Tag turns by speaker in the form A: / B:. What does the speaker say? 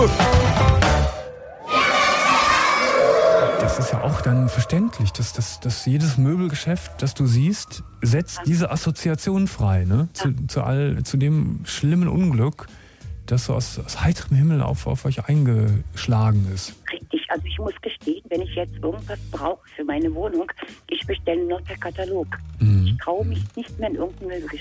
A: Das ist ja auch dann verständlich, dass jedes Möbelgeschäft, das du siehst, setzt diese Assoziation frei, ne? Zu dem schlimmen Unglück, das so aus heiterem Himmel auf euch eingeschlagen ist.
B: Richtig, also ich muss gestehen, wenn ich jetzt irgendwas brauche für meine Wohnung, ich bestelle nur per Katalog. Ich traue mich nicht mehr in irgendein Möbelgeschäft.